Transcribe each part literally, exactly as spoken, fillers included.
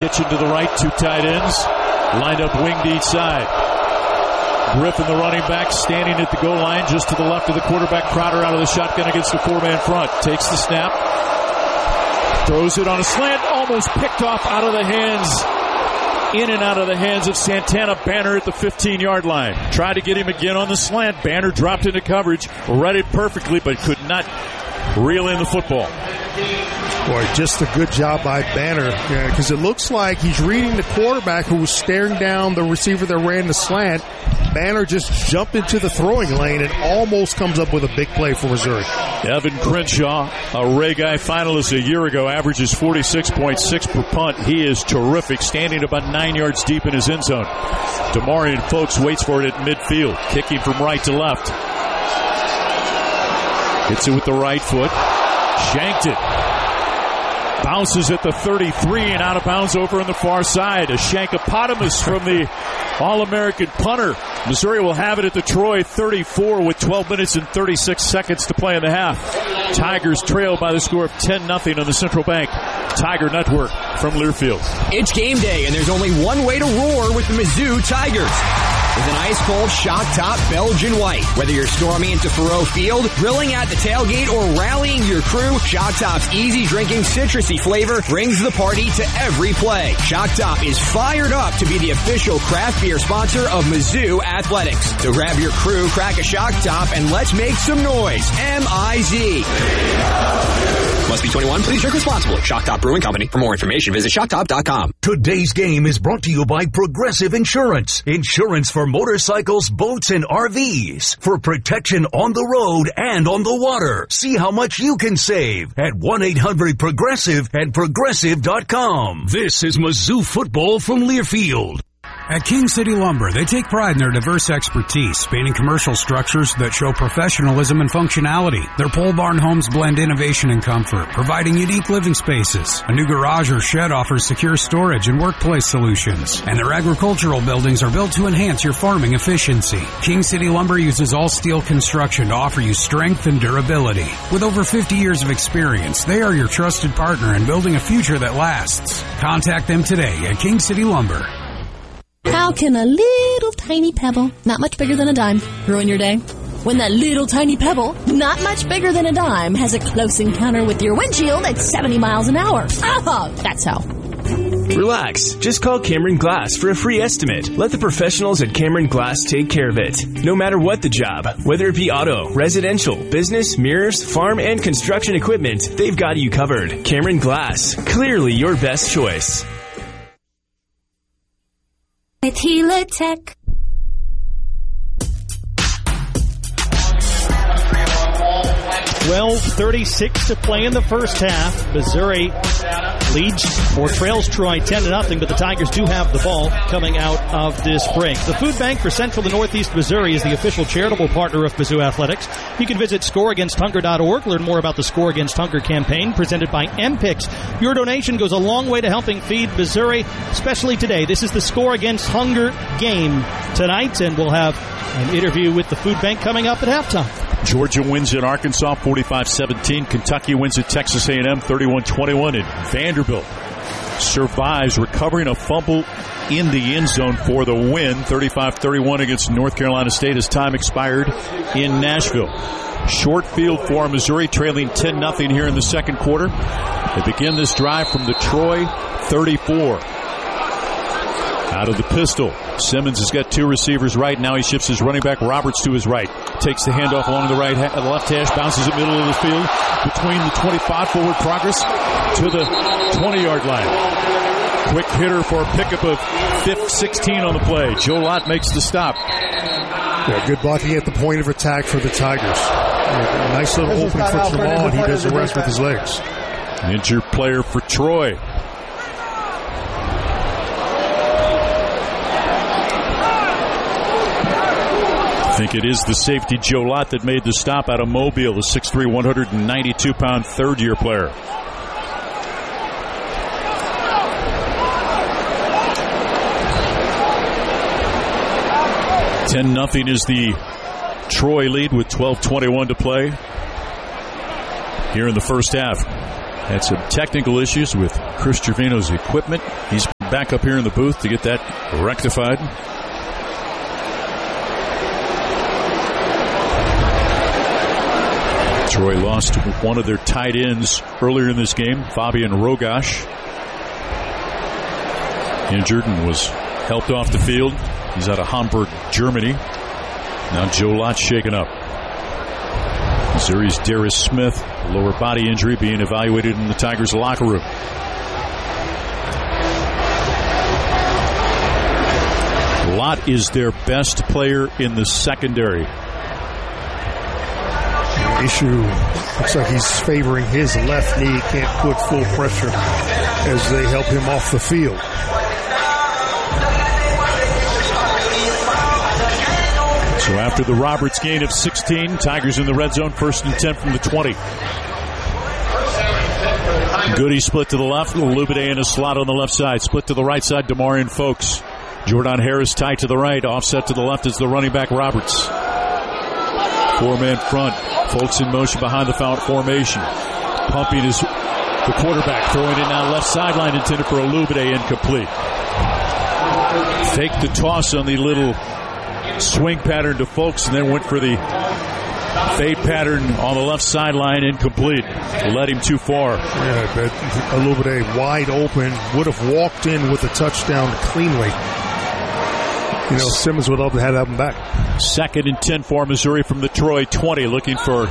Kitchen to the right, two tight ends, lined up winged each side. Griffin, the running back, standing at the goal line, just to the left of the quarterback. Crowder out of the shotgun against the four-man front. Takes the snap, throws it on a slant, almost picked off out of the hands, in and out of the hands of Santana Banner at the fifteen-yard line. Tried to get him again on the slant. Banner dropped into coverage, read it perfectly, but could not reel in the football. Boy, just a good job by Banner, because yeah, it looks like he's reading the quarterback who was staring down the receiver that ran the slant. Banner just jumped into the throwing lane and almost comes up with a big play for Missouri. Evan Crenshaw, a Ray Guy finalist a year ago, averages forty-six point six per punt. He is terrific, standing about nine yards deep in his end zone. Demarion Folks waits for it at midfield, kicking from right to left. Hits it with the right foot. Shanked it. Bounces at the thirty-three and out of bounds over on the far side. A Shankopotamus from the All-American punter. Missouri will have it at the Troy thirty-four with twelve minutes and thirty-six seconds to play in the half. Tigers trail by the score of ten nothing on the Central Bank Tiger Network from Learfield. It's game day, and there's only one way to roar with the Mizzou Tigers. With an ice-cold shock-top Belgian white. Whether you're storming into Faurot Field, grilling at the tailgate, or rallying your crew, Shock Top's easy-drinking, citrusy flavor brings the party to every play. Shock Top is fired up to be the official craft beer sponsor of Mizzou Athletics. So grab your crew, crack a Shock Top, and let's make some noise. M I Z. Must be twenty-one. Please drink responsibly. Shock Top Brewing Company. For more information, visit shock top dot com. Today's game is brought to you by Progressive Insurance. Insurance for motorcycles, boats, and R Vs. For protection on the road and on the water. See how much you can save at one eight hundred progressive and progressive dot com. This is Mizzou football from Learfield. At King City Lumber, they take pride in their diverse expertise, spanning commercial structures that show professionalism and functionality. Their pole barn homes blend innovation and comfort, providing unique living spaces. A new garage or shed offers secure storage and workplace solutions. And their agricultural buildings are built to enhance your farming efficiency. King City Lumber uses all steel construction to offer you strength and durability. With over fifty years of experience, they are your trusted partner in building a future that lasts. Contact them today at King City Lumber. How can a little tiny pebble, not much bigger than a dime, ruin your day? When that little tiny pebble, not much bigger than a dime, has a close encounter with your windshield at seventy miles an hour. Oh, that's how. Relax. Just call Cameron Glass for a free estimate. Let the professionals at Cameron Glass take care of it. No matter what the job, whether it be auto, residential, business, mirrors, farm, and construction equipment, they've got you covered. Cameron Glass. Clearly your best choice. With Helitech. twelve thirty-six to play in the first half. Missouri leads or trails Troy ten to nothing, but the Tigers do have the ball coming out of this break. The Food Bank for Central and Northeast Missouri is the official charitable partner of Mizzou Athletics. You can visit score against hunger dot org, learn more about the Score Against Hunger campaign presented by M P I C S. Your donation goes a long way to helping feed Missouri, especially today. This is the Score Against Hunger game tonight, and we'll have an interview with the Food Bank coming up at halftime. Georgia wins at Arkansas forty-five seventeen. Kentucky wins at Texas A and M thirty-one twenty-one. And Vanderbilt survives, recovering a fumble in the end zone for the win, thirty-five thirty-one against North Carolina State as time expired in Nashville. Short field for Missouri, trailing ten nothing here in the second quarter. They begin this drive from the Troy thirty-four. Out of the pistol, Simmons has got two receivers right. Now he shifts his running back Roberts to his right. Takes the handoff along the right, the left hash, bounces it middle of the field between the twenty-five, forward progress to the twenty-yard line. Quick hitter for a pickup of fifth, sixteen on the play. Joe Lott makes the stop. Yeah, good blocking at the point of attack for the Tigers. Yeah, nice little opening for Jamal, and he does the rest with his legs. Injured player for Troy. I think it is the safety Joe Lott that made the stop out of Mobile, the six three, one hundred ninety-two pound third-year player. ten nothing is the Troy lead with twelve twenty-one to play here in the first half. Had some technical issues with Chris Trevino's equipment. He's back up here in the booth to get that rectified. Troy lost one of their tight ends earlier in this game, Fabian Rogash. Injured and was helped off the field. He's out of Hamburg, Germany. Now Joe Lott shaken up. Missouri's Darius Smith, lower body injury, being evaluated in the Tigers' locker room. Lott is their best player in the secondary. The issue looks like he's favoring his left knee. Can't put full pressure as they help him off the field. So after the Roberts gain of sixteen, Tigers in the red zone, first and ten from the twenty. Goody split to the left, Olubide in a slot on the left side. Split to the right side, Demarion Folks. Jordan Harris tight to the right, offset to the left is the running back Roberts. Four-man front, Folks in motion behind the foul formation. Pumping is the quarterback, throwing it down left sideline, intended for Olubide, incomplete. Fake the toss on the little swing pattern to Folks, and then went for the fade pattern on the left sideline, incomplete. Led him too far. Yeah, but Olubide wide open, would have walked in with a touchdown cleanly. You know, Simmons would love to have that one back. Second and ten for Missouri from the Troy twenty, looking for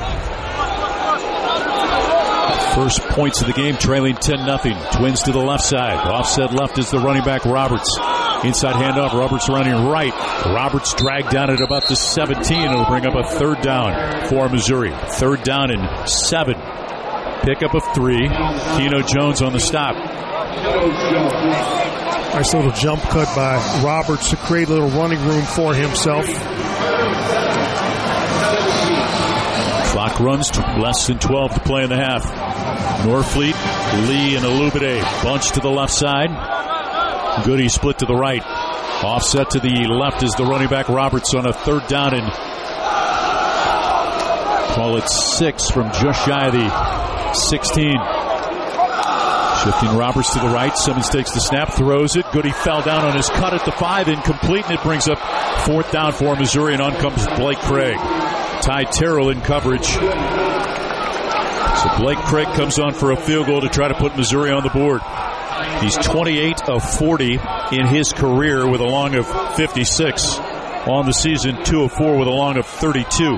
first points of the game, trailing ten nothing. Twins to the left side. Offset left is the running back Roberts. Inside handoff, Roberts running right. Roberts dragged down at about the seventeen. It'll bring up a third down for Missouri. Third down and seven. Pickup of three. Keno Jones on the stop. Nice little jump cut by Roberts to create a little running room for himself. Clock runs to less than twelve to play in the half. Norfleet, Lee, and Olubide bunch to the left side. Goody split to the right. Offset to the left is the running back Roberts on a third down and call it six from just shy of the sixteen. Shifting Roberts to the right. Simmons takes the snap, throws it. Goody fell down on his cut at the five, incomplete, and it brings up fourth down for Missouri, and on comes Blake Craig. Ty Terrell in coverage. So Blake Craig comes on for a field goal to try to put Missouri on the board. He's twenty-eight of forty in his career with a long of fifty-six. On the season, two of four with a long of thirty-two.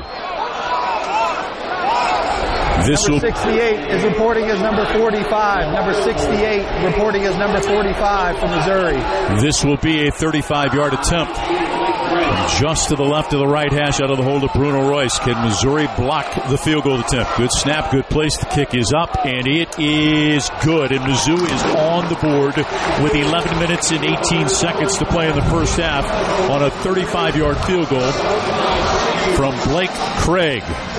This number will sixty-eight is reporting as number forty-five. Number sixty-eight reporting as number forty-five for Missouri. This will be a thirty-five-yard attempt. From just to the left of the right hash out of the hold of Bruno Royce. Can Missouri block the field goal attempt? Good snap, good place. The kick is up, and it is good. And Mizzou is on the board with eleven minutes and eighteen seconds to play in the first half on a thirty-five-yard field goal from Blake Craig.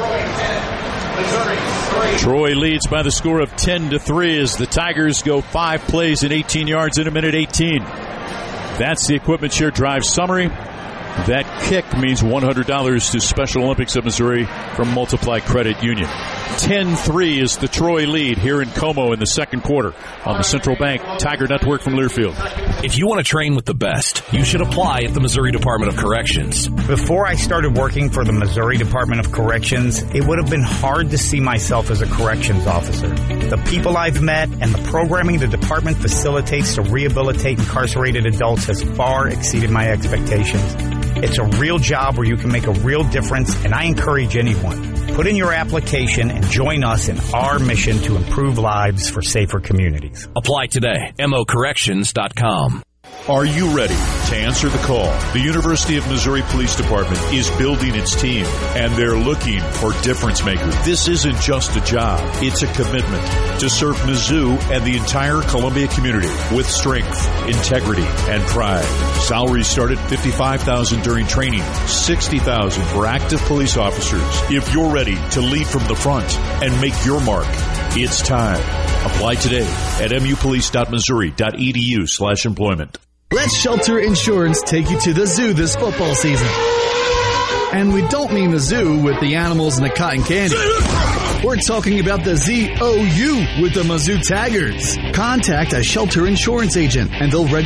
Troy leads by the score of ten to three as the Tigers go five plays and eighteen yards in a minute eighteen. That's the Equipment Share Drive summary. That kick means one hundred dollars to Special Olympics of Missouri from Multiply Credit Union. ten three is the Troy lead here in Como in the second quarter on the Central Bank Tiger Network from Learfield. If you want to train with the best, you should apply at the Missouri Department of Corrections. Before I started working for the Missouri Department of Corrections, it would have been hard to see myself as a corrections officer. The people I've met and the programming the department facilitates to rehabilitate incarcerated adults has far exceeded my expectations. It's a real job where you can make a real difference, and I encourage anyone. Put in your application and join us in our mission to improve lives for safer communities. Apply today. M O corrections dot com. Are you ready to answer the call? The University of Missouri Police Department is building its team, and they're looking for difference makers. This isn't just a job. It's a commitment to serve Mizzou and the entire Columbia community with strength, integrity, and pride. Salaries start at fifty-five thousand dollars during training, sixty thousand dollars for active police officers. If you're ready to lead from the front and make your mark, it's time. Apply today at mupolice dot missouri dot e d u slash employment. Let Shelter Insurance take you to the zoo this football season. And we don't mean the zoo with the animals and the cotton candy. We're talking about the Z O U with the Mizzou Tigers. Contact a Shelter Insurance agent and they'll register